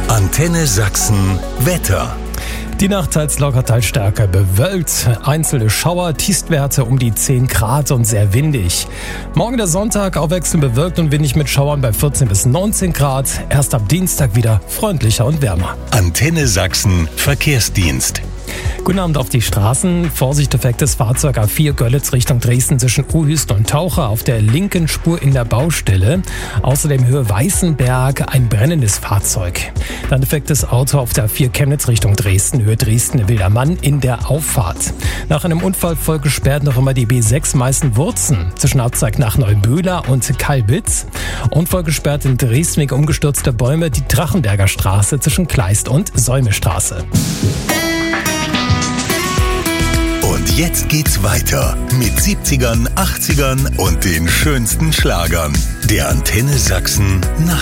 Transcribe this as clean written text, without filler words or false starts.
Antenne Sachsen Wetter. Die Nacht teils locker, teils stärker bewölkt. Einzelne Schauer, Tiefstwerte um die 10 Grad und sehr windig. Morgen der Sonntag abwechselnd bewölkt und windig mit Schauern bei 14 bis 19 Grad. Erst ab Dienstag wieder freundlicher und wärmer. Antenne Sachsen Verkehrsdienst. Guten Abend auf die Straßen. Vorsicht, defektes Fahrzeug A4 Görlitz Richtung Dresden zwischen Uhüsten und Taucher auf der linken Spur in der Baustelle. Außerdem Höhe Weißenberg ein brennendes Fahrzeug. Dann defektes Auto auf der A4 Chemnitz Richtung Dresden, Höhe Dresden-Wildermann in der Auffahrt. Nach einem Unfall voll gesperrt noch immer die B6 Meißen-Wurzen zwischen Abzweig nach Neuböhler und Kalbitz. Und voll gesperrt in Dresden wegen umgestürzter Bäume die Drachenberger Straße zwischen Kleist und Säumestraße. Und jetzt geht's weiter mit 70ern, 80ern und den schönsten Schlagern. Der Antenne Sachsen